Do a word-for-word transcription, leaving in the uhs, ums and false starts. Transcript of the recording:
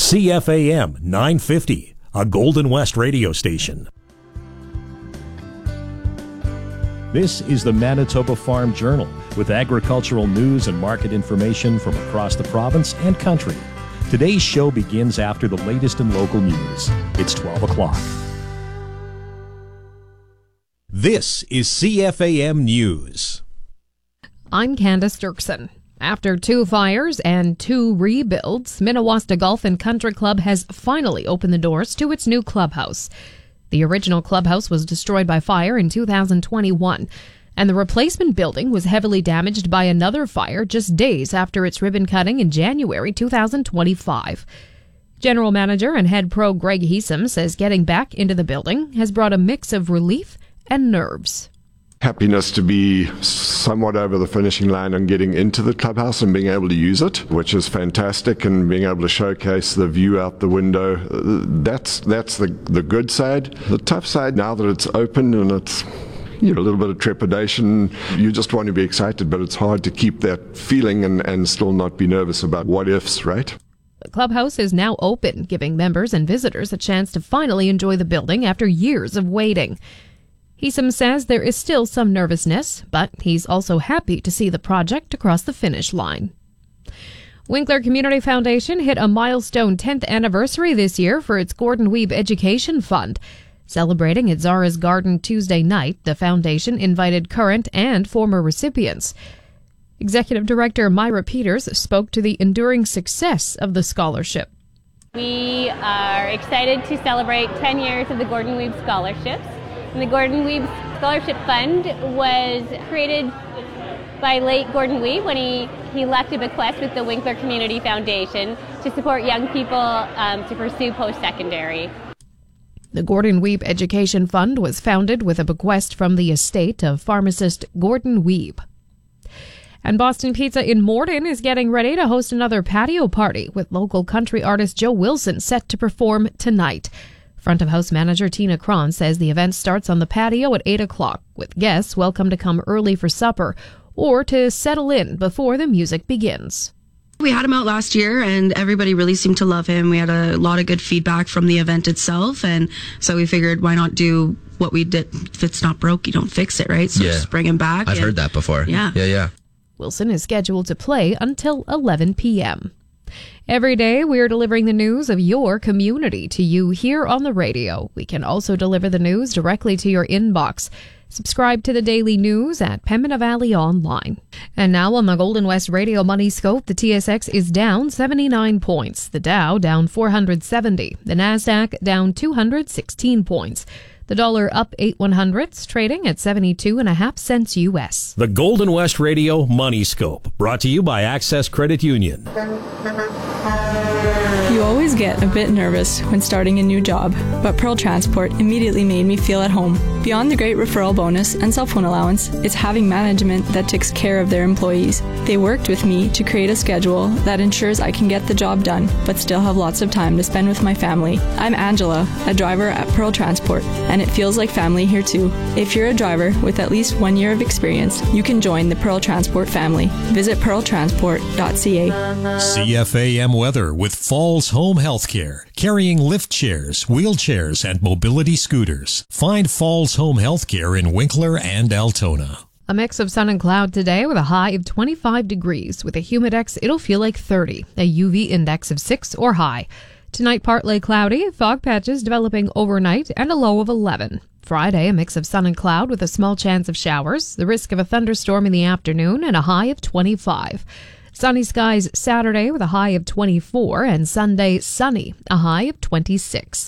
C F A M nine fifty, a Golden West radio station. This is the Manitoba Farm Journal with agricultural news and market information from across the province and country. Today's show begins after the latest in local news. It's twelve o'clock. This is C F A M News. I'm Candace Dirksen. After two fires and two rebuilds, Minnewasta Golf and Country Club has finally opened the doors to its new clubhouse. The original clubhouse was destroyed by fire in two thousand twenty-one, and the replacement building was heavily damaged by another fire just days after its ribbon cutting in January two thousand twenty-five. General Manager and Head Pro Greg Heesum says getting back into the building has brought a mix of relief and nerves. Happiness to be somewhat over the finishing line and getting into the clubhouse and being able to use it, which is fantastic, and being able to showcase the view out the window. That's that's the, the good side. The tough side, now that it's open and it's, you know, a little bit of trepidation, you just want to be excited, but it's hard to keep that feeling and, and still not be nervous about what ifs, right? The clubhouse is now open, giving members and visitors a chance to finally enjoy the building after years of waiting. Heesum says there is still some nervousness, but he's also happy to see the project across the finish line. Winkler Community Foundation hit a milestone tenth anniversary this year for its Gordon Weeb Education Fund. Celebrating at Zara's Garden Tuesday night, the foundation invited current and former recipients. Executive Director Myra Peters spoke to the enduring success of the scholarship. We are excited to celebrate ten years of the Gordon Weeb Scholarships. And the Gordon Weeb Scholarship Fund was created by late Gordon Weeb when he, he left a bequest with the Winkler Community Foundation to support young people um, to pursue post-secondary. The Gordon Weeb Education Fund was founded with a bequest from the estate of pharmacist Gordon Weeb. And Boston Pizza in Morden is getting ready to host another patio party with local country artist Joe Wilson set to perform tonight. Front-of-house manager Tina Cron says the event starts on the patio at eight o'clock, with guests welcome to come early for supper or to settle in before the music begins. We had him out last year, and everybody really seemed to love him. We had a lot of good feedback from the event itself, and so we figured, why not do what we did? If it's not broke, you don't fix it, right? So yeah. Just bring him back. I've and, heard that before. Yeah. Yeah, yeah. Wilson is scheduled to play until eleven p.m. Every day, we're delivering the news of your community to you here on the radio. We can also deliver the news directly to your inbox. Subscribe to the daily news at Pembina Valley Online. And now on the Golden West Radio Money Scope, the T S X is down seventy-nine points. The Dow down four hundred seventy. The Nasdaq down two hundred sixteen points. The dollar up eight one hundredths, trading at seventy-two and a half cents U S. The Golden West Radio Money Scope, brought to you by Access Credit Union. You always get a bit nervous when starting a new job, but Pearl Transport immediately made me feel at home. Beyond the great referral bonus and cell phone allowance, it's having management that takes care of their employees. They worked with me to create a schedule that ensures I can get the job done, but still have lots of time to spend with my family. I'm Angela, a driver at Pearl Transport, and it feels like family here too. If you're a driver with at least one year of experience, you can join the Pearl Transport family. Visit pearl transport dot c a. C F A M weather with Falls Home Healthcare, carrying lift chairs, wheelchairs, and mobility scooters. Find Falls Home Healthcare in Winkler and Altona. A mix of sun and cloud today with a high of twenty-five degrees. With a humidex, it'll feel like thirty. A U V index of six or high. Tonight, partly cloudy, fog patches developing overnight, and a low of eleven. Friday, a mix of sun and cloud with a small chance of showers, the risk of a thunderstorm in the afternoon, and a high of twenty-five. Sunny skies Saturday with a high of twenty-four, and Sunday sunny, a high of twenty-six.